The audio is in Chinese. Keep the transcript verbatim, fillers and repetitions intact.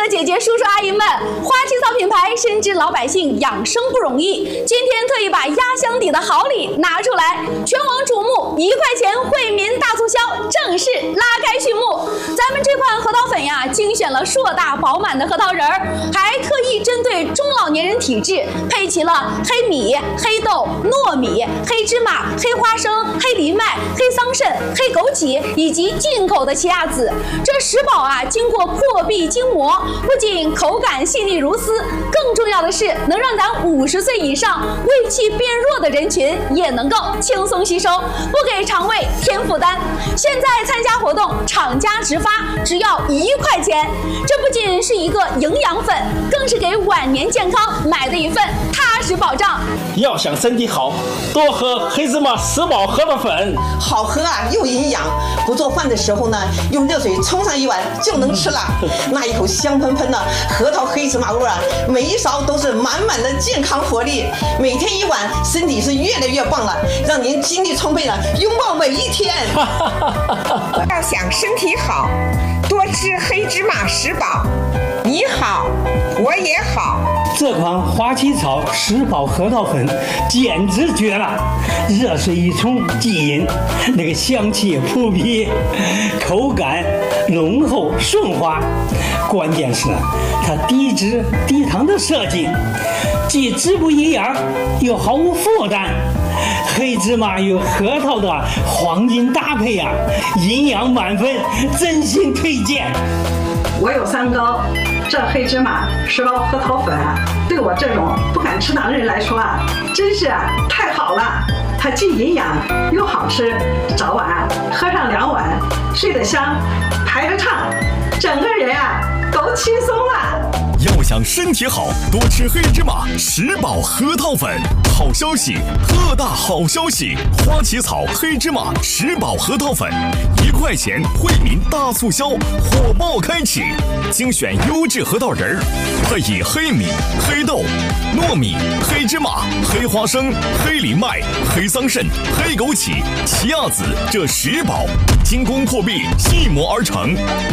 哥姐姐、叔叔阿姨们，花旗草品牌深知老百姓养生不容易，今天特意把压箱底的好礼拿出来，全网瞩目，一块钱惠民大促销正式拉开序幕。咱们这款核桃粉呀，精选了硕大饱满的核桃仁儿，还特意针对中老年人体质，配齐了黑米、黑豆、糯米、黑芝麻、黑花生、黑藜麦、黑桑葚、黑枸杞以及进口的奇亚籽。这十宝啊，经过破壁筋磨，不仅口感细腻如丝，更重要的是能让咱五十岁以上胃气变弱的人群也能够轻松吸收，不给肠胃添负担。现在参加活动，厂家直发，只要一块钱。这不仅是一个营养粉，更是给晚年健康买的一份踏实保障。 要想身体好，多喝黑芝麻十宝核桃粉， 好喝啊，又营养。不做饭的时候呢，用热水冲上一碗就能吃了。那一口香喷喷的核桃黑芝麻味啊，每一勺都是满满的健康活力。每天一碗，身体是越来越棒了，让您精力充沛了，拥抱每一天。 要想身体好，多吃黑芝麻十宝。你好，我也好。 这款花旗草十宝核桃粉简直绝了！热水一冲即饮，那个香气扑鼻，口感浓厚顺滑。关键是它低脂低糖的设计，既滋补营养，又毫无负担。黑芝麻与核桃的黄金搭配啊，营养满分，真心推荐。 我有三高，这黑芝麻十包核桃粉啊，对我这种不敢吃糖的人来说啊，真是啊太好了。它既营养又好吃，早晚啊喝上两碗，睡得香，排得畅，整个人啊都轻松了。 要想身体好，多吃黑芝麻十宝核桃粉。好消息，特大好消息！花旗草黑芝麻十宝核桃粉，一块钱惠民大促销，火爆开启！精选优质核桃仁儿，配以黑米、黑豆、糯米、黑芝麻、黑花生、黑藜麦、黑桑葚、黑枸杞、奇亚籽这十宝，精工破壁，细磨而成。